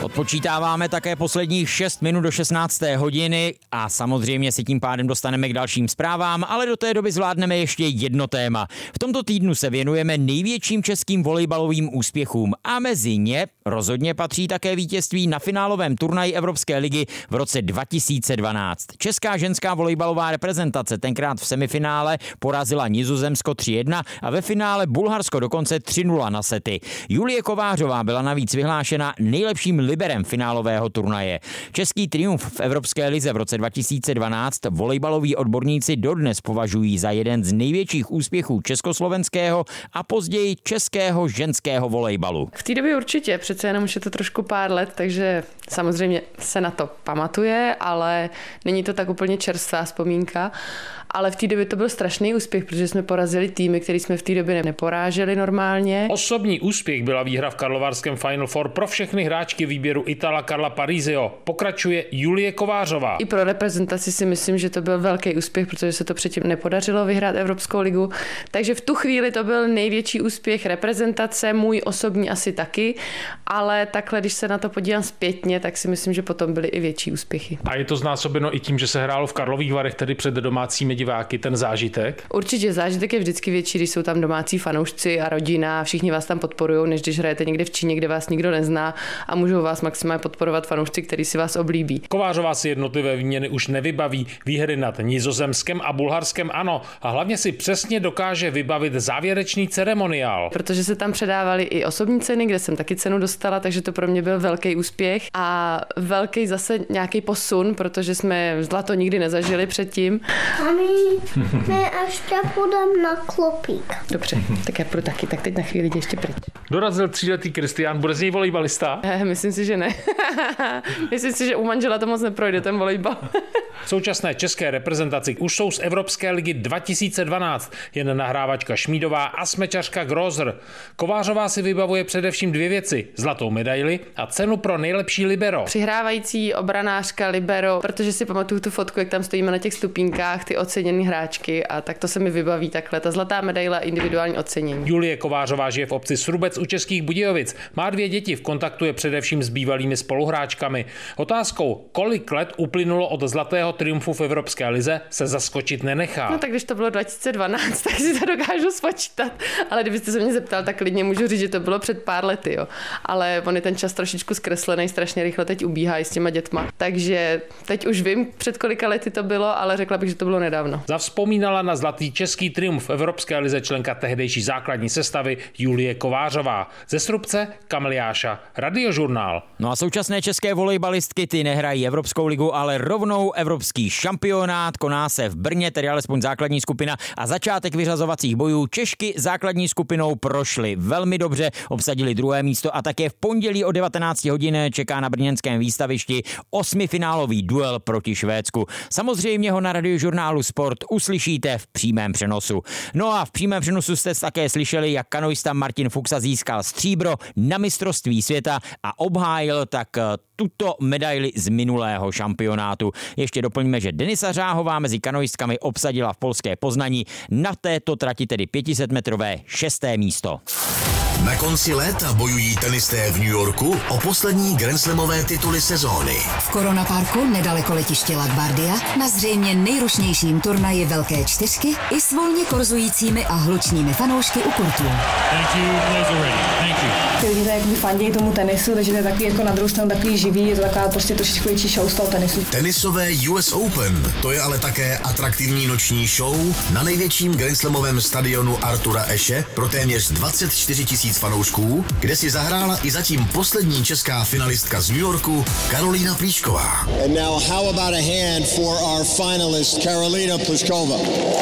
Odpočítáváme také posledních 6 minut do 16. hodiny a samozřejmě si tím pádem dostaneme k dalším zprávám, ale do té doby zvládneme ještě jedno téma. V tomto týdnu se věnujeme největším českým volejbalovým úspěchům a mezi ně rozhodně patří také vítězství na finálovém turnaji Evropské ligy v roce 2012. Česká ženská volejbalová reprezentace tenkrát v semifinále porazila Nizozemsko 3-1 a ve finále Bulharsko dokonce 3-0 na sety. Julie Kovářová byla navíc vyhlášena nejlepším liberem finálového turnaje. Český triumf v Evropské lize v roce 2012 volejbaloví odborníci dodnes považují za jeden z největších úspěchů československého a později českého ženského volejbalu. V té době určitě, přece jenom už je to trošku pár let, takže samozřejmě se na to pamatuje, ale není to tak úplně čerstvá vzpomínka. Ale v té době to byl strašný úspěch, protože jsme porazili týmy, který jsme v té době neporáželi normálně. Osobní úspěch byla výhra v karlovarském Final Four pro všechny hráčky výběru Itala Karla Parisio. Pokračuje Julie Kovářová. I pro reprezentaci si myslím, že to byl velký úspěch, protože se to předtím nepodařilo vyhrát Evropskou ligu. Takže v tu chvíli to byl největší úspěch reprezentace, můj osobní asi taky, ale takhle, když se na to podívám zpětně, tak si myslím, že potom byly i větší úspěchy. A je to znásobeno i tím, že se hrálo v Karlových Varech, tedy před domácími diváky, ten zážitek? Určitě zážitek je vždycky větší, když jsou tam domácí fanoušci a rodina, všichni vás tam podporují, než když hrajete někde v Číně, kde vás nikdo nezná a můžou vás maximálně podporovat fanoušci, kteří si vás oblíbí. Kovářová si jednotlivé výměny už nevybaví, výhry nad Nizozemskem a Bulharskem ano, a hlavně si přesně dokáže vybavit závěrečný ceremoniál. Protože se tam předávaly i osobní ceny, kde jsem taky cenu dostala, takže to pro mě byl velký úspěch a velký zase nějaký posun, protože jsme zlato nikdy nezažili předtím. Ne, až tě půjdem na klopík. Dobře, tak já půjdu taky, tak teď na chvíli jdi ještě pryč. Dorazil 3letý Kristián, bude z něj volejbalista? Myslím si, že ne. Myslím si, že u manžela to moc neprojde, ten volejbal. V současné české reprezentaci už jsou z Evropské ligy 2012 jen nahrávačka Šmídová a smečařka Grozer. Kovářová si vybavuje především dvě věci, zlatou medaili a cenu pro nejlepší libero. Přihrávající obranářka libero, protože si pamatuju tu fotku, jak tam stojíme na těch stupínkách, ty oceněné hráčky a tak to se mi vybaví takhle, ta zlatá medaile a individuální ocenění. Julie Kovářová žije v obci Srubec u Českých Budějovic. Má 2 děti, v kontaktu je především s bývalými spoluhráčkami. Otázkou, kolik let uplynulo od zlatého triumfu v Evropské lize, se zaskočit nenechá. No tak když to bylo 2012, tak si to dokážu spočítat. Ale kdybyste se mě zeptal, tak klidně můžu říct, že to bylo před pár lety, jo. Ale on je ten čas trošičku zkreslený, strašně rychle teď ubíhá i s těma dětma. Takže teď už vím, před kolika lety to bylo, ale řekla bych, že to bylo nedávno. Zavzpomínala na zlatý český triumf v Evropské lize členka tehdejší základní sestavy Julie Kovářová. Ze Srubce Kamil Jáša, Radiožurnál. No a současné české volejbalistky ty nehrají Evropskou ligu, ale rovnou evropský šampionát. Koná se v Brně, tedy alespoň základní skupina a začátek vyřazovacích bojů. Češky základní skupinou prošly velmi dobře, obsadili 2. místo a také v pondělí o 19 hodin čeká na brněnském výstavišti 8finálový duel proti Švédsku. Samozřejmě ho na Radiožurnálu Sport uslyšíte v přímém přenosu. No a v přímém přenosu jste také slyšeli, jak kanoista Martin Fuxa získal stříbro na mistrovství světa a obhájil tak tuto medaili z minulého šampionátu. Ještě doplníme, že Denisa Řáhová mezi kanoistkami obsadila v polské Poznaní na této trati tedy 500metrové 6. místo. Na konci léta bojují tenisté v New Yorku o poslední grandslamové tituly sezóny. V Corona Parku nedaleko letiště LaGuardia na zřejmě nejrušnějším turnaji Velké čtyřky i s volně korzujícími a hlučnými fanoušky u kurtů. Ty lidi jakoby fandějí tomu tenisu, takže to je takový jako na druhou stranu takový živý, je to taková prostě trošičku větší show z toho tenisu. Tenisové US Open, to je ale také atraktivní noční show na největším grandslamovém stadionu Artura Ashe pro téměř 24 000 fanoušků, kde si zahrála i zatím poslední česká finalistka z New Yorku Karolína Plíšková. And now how about a hand for our finalist Karolína Plíšková?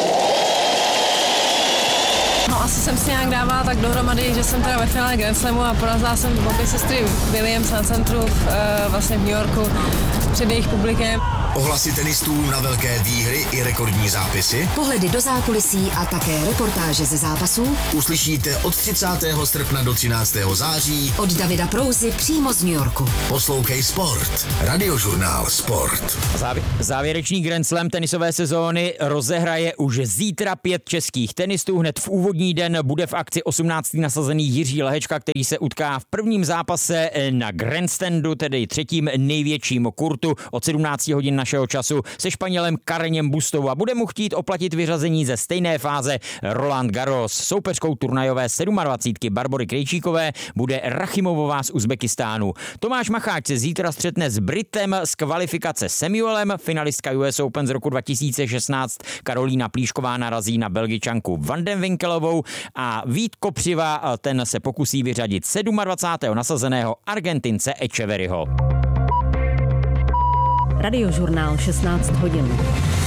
No asi jsem si nějak dávala tak dohromady, že jsem teda ve finále Grand Slamu a porazila jsem obě sestry Williams na centru vlastně v New Yorku před jejich publikem. Ohlasy tenistů na velké výhry i rekordní zápisy. Pohledy do zákulisí a také reportáže ze zápasů Uslyšíte od 30. srpna do 13. září od Davida Prouzy přímo z New Yorku. Poslouchej Sport. Radiožurnál Sport. Závěrečný Grand Slam tenisové sezóny rozehraje už zítra 5 českých tenistů. Hned v úvodní den bude v akci 18. nasazený Jiří Lehečka, který se utká v prvním zápase na grandstandu, tedy třetím největším kurtu od 17 hodin našeho času se Španělem Carreñem Bustou a bude mu chtít oplatit vyřazení ze stejné fáze Roland Garros. Soupeřkou turnajové 27. Barbory Krejčíkové bude Rachimovová z Uzbekistánu. Tomáš Macháč se zítra střetne s Britem z kvalifikace Samuelem, finalistka US Open z roku 2016 Karolína Plíšková narazí na Belgičanku Van den Winkelovou a Vít Kopřiva, ten se pokusí vyřadit 27. nasazeného Argentince Echeverryho. Radiožurnál 16 hodin.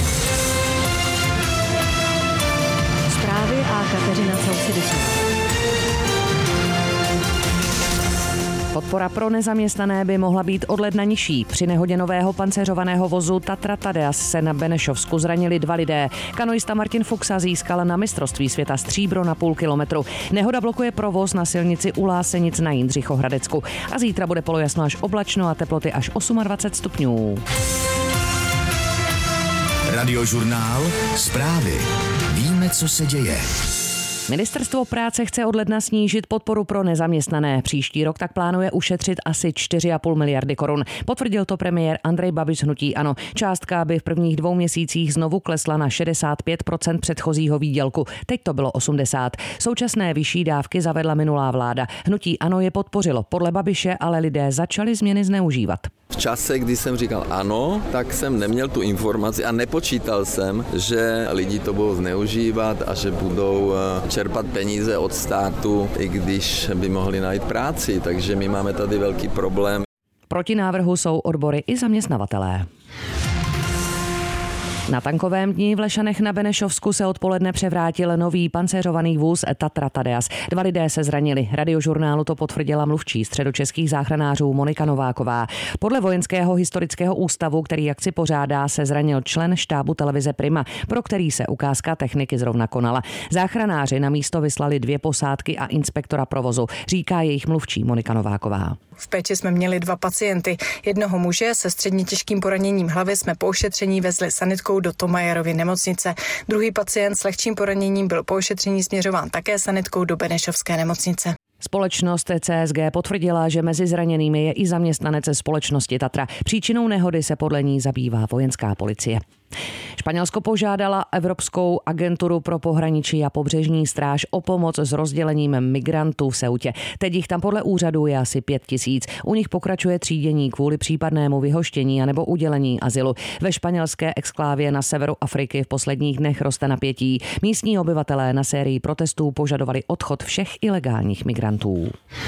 Zprávy a Kateřina Sousedisová. Podpora pro nezaměstnané by mohla být od ledna nižší. Při nehodě nového pancéřovaného vozu Tatra Tadeas se na Benešovsku zranili 2 lidé. Kanoista Martin Fuxa získal na mistrovství světa stříbro na půl kilometru. Nehoda blokuje provoz na silnici u Lásenic na Jindřichohradecku. A zítra bude polojasno až oblačno a teploty až 28 stupňů. Radiožurnál Zprávy. Víme, co se děje. Ministerstvo práce chce od ledna snížit podporu pro nezaměstnané. Příští rok tak plánuje ušetřit asi 4,5 miliardy korun. Potvrdil to premiér Andrej Babiš z hnutí ANO. Částka by v prvních 2 měsících znovu klesla na 65% předchozího výdělku. Teď to bylo 80%. Současné vyšší dávky zavedla minulá vláda. Hnutí ANO je podpořilo. Podle Babiše ale lidé začali změny zneužívat. V čase, kdy jsem říkal ano, tak jsem neměl tu informaci a nepočítal jsem, že lidi to budou zneužívat a že budou čerpat peníze od státu, i když by mohli najít práci. Takže my máme tady velký problém. Proti návrhu jsou odbory i zaměstnavatelé. Na tankovém dni v Lešanech na Benešovsku se odpoledne převrátil nový pancéřovaný vůz Tatra Tadeas. 2 lidé se zranili. Radiožurnálu to potvrdila mluvčí středočeských záchranářů Monika Nováková. Podle Vojenského historického ústavu, který akci pořádá, se zranil člen štábu televize Prima, pro který se ukázka techniky zrovna konala. Záchranáři na místo vyslali 2 posádky a inspektora provozu, říká jejich mluvčí Monika Nováková. V péči jsme měli 2 pacienty. Jednoho muže se středně těžkým poraněním hlavy jsme po ošetření vezli sanitkou do Tomajerovy nemocnice. Druhý pacient s lehčím poraněním byl po ošetření směřován také sanitkou do Benešovské nemocnice. Společnost CSG potvrdila, že mezi zraněnými je i zaměstnanec společnosti Tatra. Příčinou nehody se podle ní zabývá vojenská policie. Španělsko požádala Evropskou agenturu pro pohraničí a pobřežní stráž o pomoc s rozdělením migrantů v Ceutě. Teď jich tam podle úřadu je asi 5 000. U nich pokračuje třídění kvůli případnému vyhoštění anebo udělení azylu. Ve španělské exklávě na severu Afriky v posledních dnech roste napětí. Místní obyvatelé na sérii protestů požadovali odchod všech ilegálních migrantů.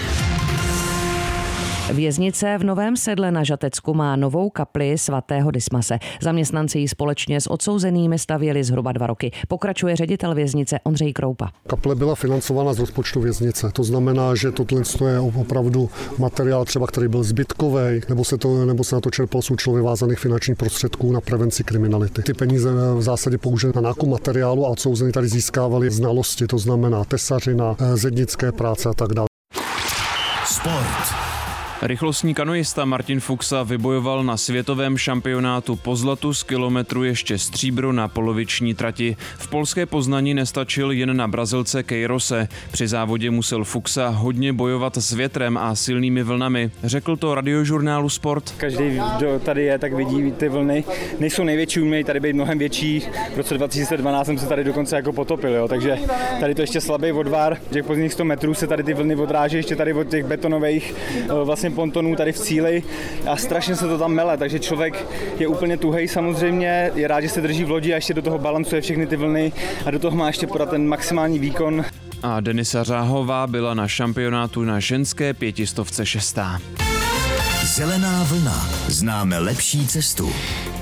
Věznice v Novém Sedle na Žatecku má novou kapli svatého Dismase. Zaměstnanci ji společně s odsouzenými stavěli zhruba 2 roky. Pokračuje ředitel věznice Ondřej Kroupa. Kaple byla financována z rozpočtu věznice. To znamená, že tohle je opravdu materiál třeba, který byl zbytkový, nebo se na to čerpal z účelově vázaných finančních prostředků na prevenci kriminality. Ty peníze v zásadě použili na nákup materiálu a odsouzení tady získávali znalosti, to znamená tesařina, zednické práce a tak dále. Sport. Rychlostní kanoista Martin Fuxa vybojoval na světovém šampionátu po zlatu z kilometru ještě stříbro na poloviční trati. V polské Poznani nestačil jen na Brazilce Queirose. Při závodě musel Fuxa hodně bojovat s větrem a silnými vlnami. Řekl to Radiožurnálu Sport. Každý, kdo tady je, tak vidí ty vlny. Nejsou největší, umějí tady být mnohem větší. V roce 2012 jsem se tady dokonce jako potopil, jo. Takže tady to ještě slabý odvar. Těch pozdních 100 metrů se tady ty vlny odráží ještě tady od těch betonových vlastně pontonů tady v cíli a strašně se to tam mele, takže člověk je úplně tuhej samozřejmě, je rád, že se drží v lodi a ještě do toho balancuje všechny ty vlny a do toho má ještě podat ten maximální výkon. A Denisa Řáhová byla na šampionátu na ženské 500 6. Zelená vlna. Známe lepší cestu.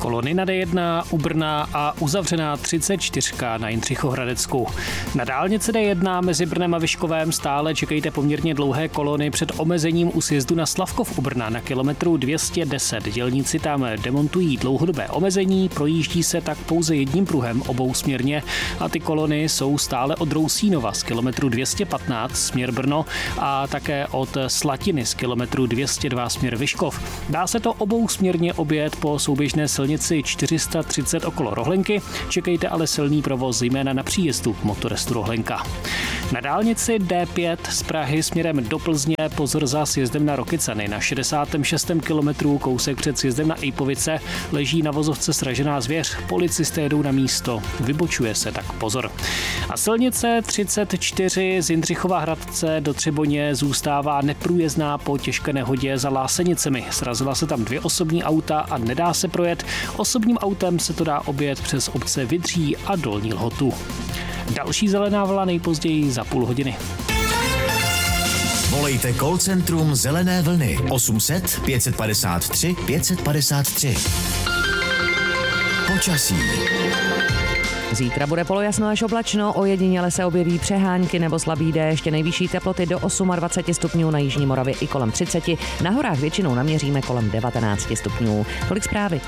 kolony na D1 u Brna a uzavřená 34 na Jindřichohradecku. Na dálnici D1 mezi Brnem a Vyškovem stále čekejte poměrně dlouhé kolony před omezením u sjezdu na Slavkov u Brna na kilometru 210. Dělníci tam demontují dlouhodobé omezení, projíždí se tak pouze jedním pruhem obousměrně a ty kolony jsou stále od Rousínova z kilometru 215 směr Brno a také od Slatiny z kilometru 202 směr Vyškov. Dá se to obousměrně objet po souběžné silnici 430 okolo Rohlenky, čekejte ale silný provoz zejména na příjezdu Motorestu Rohlenka. Na dálnici D5 z Prahy směrem do Plzně pozor za sjezdem na Rokycany. Na 66. kilometru kousek před sjezdem na Ejpovice leží na vozovce sražená zvěř. Policisté jedou na místo. Vybočuje se, tak pozor. A silnice 34 z Jindřichova Hradce do Třeboně zůstává neprůjezdná po těžké nehodě za Lásenicemi. Srazila se tam 2 osobní auta a nedá se projet. Osobním autem se to dá objet přes obce Vydří a Dolní Lhotu. Další zelená vlna nejpozději za půl hodiny. Volejte call centrum Zelené vlny 800 553 553. Počasí. Zítra bude polojasno až oblačno, ojediněle se objeví přehánky nebo slabý déšť, nejvyšší teploty do 28 stupňů na jižní Moravě i kolem 30, na horách většinou naměříme kolem 19 stupňů. Tolik zprávy.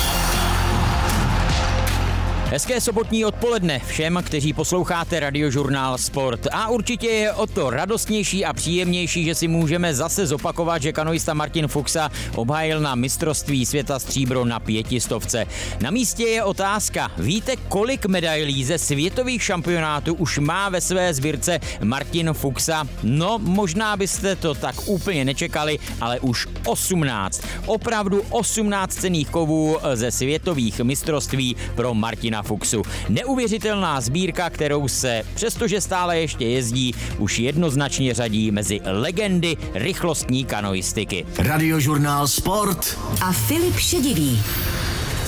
Hezké sobotní odpoledne všem, kteří posloucháte Radiožurnál Sport. A určitě je o to radostnější a příjemnější, že si můžeme zase zopakovat, že kanoista Martin Fuxa obhájil na mistrovství světa stříbro na 500. Na místě je otázka, víte, kolik medailí ze světových šampionátů už má ve své sbírce Martin Fuxa? No, možná byste to tak úplně nečekali, ale už 18. Opravdu 18 cenných kovů ze světových mistrovství pro Martina Fuxu. Neuvěřitelná sbírka, kterou se, přestože stále ještě jezdí, už jednoznačně řadí mezi legendy rychlostní kanoistiky. Radiožurnál Sport a Filip Šedivý.